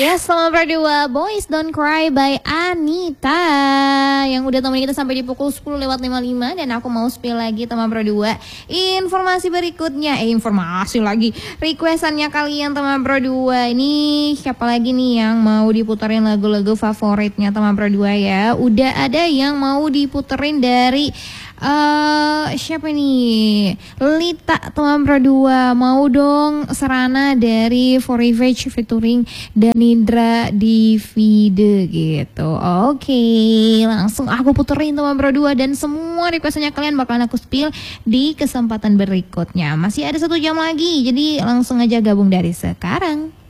Ya, selamat berdua Boys Don't Cry by Anita yang udah temenin kita sampai di pukul 10:55 dan aku mau spill lagi teman berdua. Informasi berikutnya, informasi lagi. Requestannya kalian teman berdua. Ini siapa lagi nih yang mau diputerin lagu-lagu favoritnya teman berdua ya? Udah ada yang mau diputerin dari siapa nih? Lita teman berdua. Mau dong Serana dari For Revenge featuring Danindra Divide gitu. Oke, langsung aku puterin teman berdua dan semua requestnya kalian bakalan aku spill di kesempatan berikutnya. Masih ada 1 jam lagi, jadi langsung aja gabung dari sekarang.